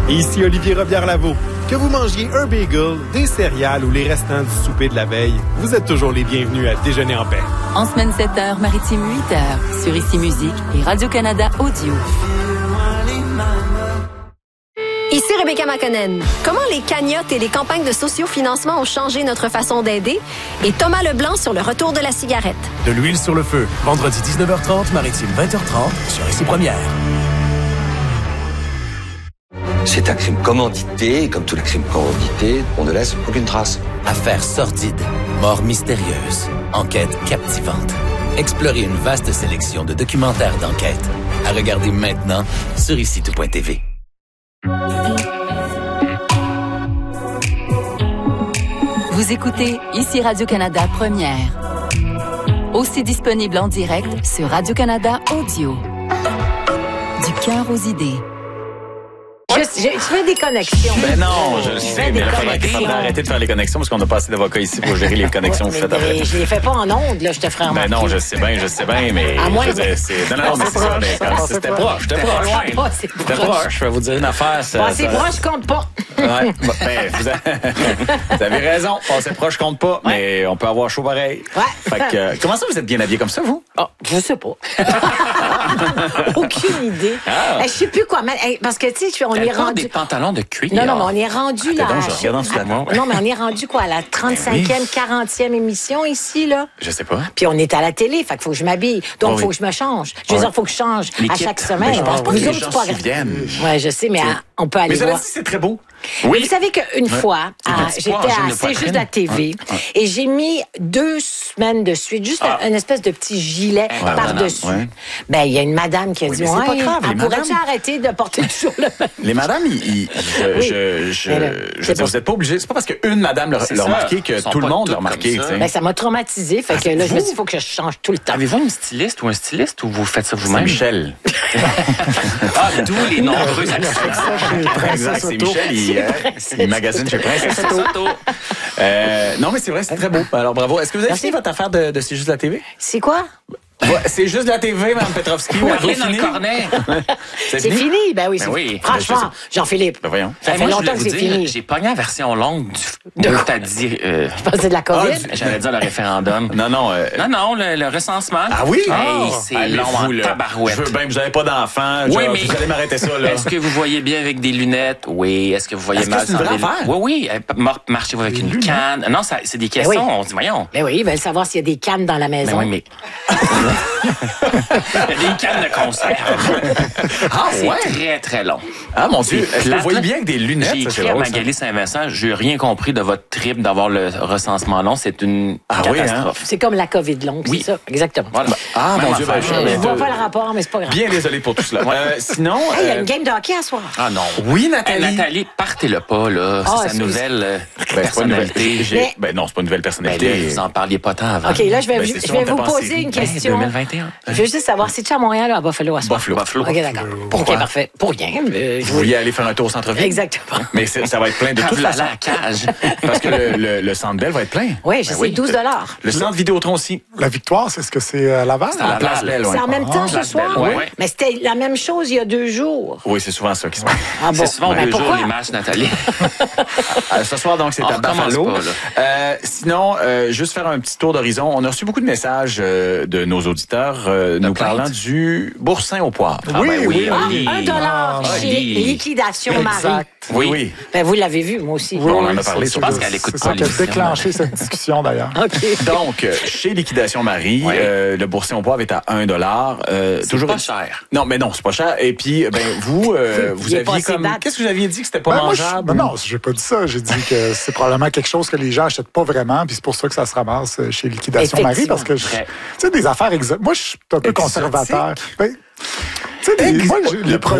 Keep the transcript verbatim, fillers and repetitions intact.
Ici Olivier Robillard-Lavaux. Que vous mangiez un bagel, des céréales ou les restants du souper de la veille, vous êtes toujours les bienvenus à Déjeuner en paix. En semaine sept heures, maritime huit heures, sur Ici Musique et Radio-Canada Audio. Ici Rebecca McConnell. Comment les cagnottes et les campagnes de sociofinancement ont changé notre façon d'aider? Et Thomas Leblanc sur le retour de la cigarette. De l'huile sur le feu. Vendredi dix-neuf heures trente, maritime vingt heures trente, sur Ici Première. C'est un crime commandité, et comme tous les crimes commandités, on ne laisse aucune trace. Affaires sordides, mort mystérieuse, enquête captivante. Explorez une vaste sélection de documentaires d'enquête. À regarder maintenant sur ici tout point t v. Vous écoutez Ici Radio-Canada Première. Aussi disponible en direct sur Radio-Canada Audio. Du cœur aux idées. Je, je, je fais des connexions. Ben non, je le sais, mais il faudrait arrêter de faire les connexions parce qu'on n'a pas assez d'avocats ici pour gérer les connexions que vous faites après. Je les fais pas en ondes, là, je te ferai remarquer. Ben non, je sais bien, je sais bien, mais... À moins je veux dire, c'est... Non, non, mais c'est ça, mais quand c'était proche, c'était proche. C'était proche, je vais vous dire une affaire, ça... Passer proche compte pas. Ouais, ben, vous, a... vous avez raison, passer proche compte pas, ouais. Mais on peut avoir chaud pareil. Ouais. Fait que, euh, comment ça, vous êtes bien habillé comme ça, vous? Oh, je sais pas. Aucune idée. Ah. Je sais plus quoi mettre. Parce que, tu sais, on est rendu... des pantalons de cuir. Non, non, mais on est rendu ah, là. Donc, je regarde en dessous de moi. Non, mais on est rendu quoi, à la trente-cinquième, quarantième émission ici, là? Je sais pas. Puis on est à la télé, fait qu'il faut que je m'habille. Donc, il oh, faut oui. que je me change. Je veux dire, il faut que je change à chaque semaine. Mais je pense pas que les gens s'y viennent. Oui, je sais, mais à, on peut aller mais voir. Mais c'est très beau. Oui. Vous savez qu'une ouais. fois, à, j'étais à C'est juste la T V ouais. Ouais. et j'ai mis deux semaines de suite, juste ah. une espèce de petit gilet ouais, par-dessus. Ouais. Ben, il y a une madame qui a oui, dit, ouais, elle pourrait-tu arrêter de porter toujours le même? Les madames, ils, ils, je, oui. je, je, là, je veux dire, vous n'êtes pas obligés. C'est pas parce qu'une madame l'a remarqué que tout le monde l'a remarqué. Ça. Ben, ça m'a traumatisé. Fait que là, je me suis dit, il faut que je change tout le temps. Avez-vous une styliste ou un styliste ou vous faites ça vous-même? Michel. Ah, d'où les nombreux accents. Exact, c'est Michel. Il magazine chez Princesse Auto. Euh, non, mais c'est vrai, c'est très beau. Alors, bravo. Est-ce que vous avez fini votre affaire de, de C'est juste la T V? C'est quoi? Ouais, c'est juste la T V, Mme Petrovski. Oui, oui, dans le cornet. C'est fini? fini? Ben oui, c'est ben oui. Franchement, Jean-Philippe. Ben voyons. Ça fait longtemps que c'est fini. J'ai pogné la version longue du... De t'as dit... Euh... Je pensais de la COVID. Ah, du... J'allais dire le référendum. Non, non. Euh... Non, non, le, le recensement. Ah oui? Hey, oh, c'est long en tabarouette. Je veux bien que vous n'avez pas d'enfants. Oui, mais... Vous allez m'arrêter ça, là. Est-ce que vous voyez bien avec des lunettes? Oui. Est-ce que vous voyez mal sans des lunettes? Oui, oui. Marchez-vous avec une canne? Non, c'est des questions. On se dit, voyons. Ben oui, ils veulent savoir s'il y a des cannes dans la maison. Ben oui, mais... Il y a des cannes de conserve. Ah c'est ouais? très, très long. Ah mon Dieu, est-ce que vous voyez bien avec des lunettes? J'ai écrit à Magali Saint-Vincent, j'ai rien compris de votre trip d'avoir le recensement long. C'est une ah, catastrophe. Oui, hein? C'est comme la COVID longue, oui. c'est ça, exactement. Voilà. Ah mon Dieu, ben, je ne vois pas le rapport, mais c'est pas grave. Bien désolé pour tout cela. euh, sinon... Il hey, euh... y a une game de hockey à soir. Ah non. Oui, Nathalie. Hey, Nathalie, partez-le pas, là. Ah, c'est sa nouvelle euh, ben, personnalité. Mais... Ben non, c'est pas une nouvelle personnalité. Ben, là, vous en parliez pas tant avant. OK, là, je vais, ben, je vais vous poser une question. deux mille vingt et un. Je veux juste savoir, c'est-tu à Montréal ou à Buffalo à soir? Buffalo. Buffalo. OK, d'accord. Pourquoi? OK, parfait. Pour rien. Euh, vous vouliez aller faire un tour au centre-ville? Exactement. Mais ça va être plein de toute façon. La cage. Parce que le, le, le Centre Bell va être plein. Oui, je ben sais, oui. douze dollars. Le Centre Vidéotron aussi. La Victoire, c'est ce que c'est à Laval? C'est à la Place Belle, C'est en même temps ce soir? Oui. Mais c'était la même chose il y a deux jours. Oui, c'est souvent ça qui se passe. Ah bon? C'est souvent deux jours les matchs, Nathalie. Ce soir, donc, c'est à Buffalo. Euh, sinon, euh, juste faire un petit tour d'horizon. On a reçu beaucoup de messages euh, de nos auditeurs euh, nous plainte. Parlant du boursin au poivre. Oui, ah, ben oui. oui. Ah, un dollar ah, chez Liquidation exact. Marie. Oui, oui. Ben, vous l'avez vu, moi aussi. Oui, on oui, en a parlé. Je pense qu'elle écoute pas l'émission. C'est ça qui a déclenché cette discussion, d'ailleurs. OK. Donc, chez Liquidation Marie, oui. euh, le boursin au poivre est à un dollar. Euh, c'est toujours pas cher. Non, mais non, c'est pas cher. Et puis, ben, vous, euh, vous aviez comme... Qu'est-ce que vous aviez dit que c'était pas ben, mangeable? Moi, je... Non, j'ai pas dit ça. J'ai dit que c'est probablement quelque chose que les gens achètent pas vraiment, puis c'est pour ça que ça se ramasse chez Liquidation Marie, parce que, tu sais, des affaires exotiques. Moi, je suis un peu exotique. conservateur. Ben, tu sais, des, moi, les produits